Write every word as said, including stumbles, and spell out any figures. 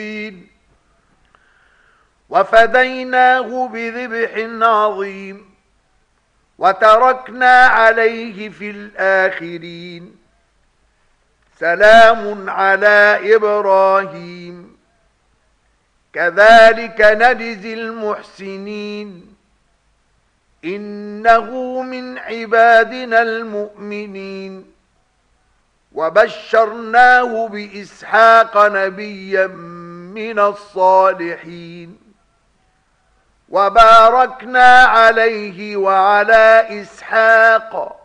وفديناه بذبح عظيم وتركنا عليه في الآخرين سلام على إبراهيم كذلك نجزي المحسنين إنه من عبادنا المؤمنين وبشرناه بإسحاق نبيا من الصالحين وباركنا عليه وعلى إسحاق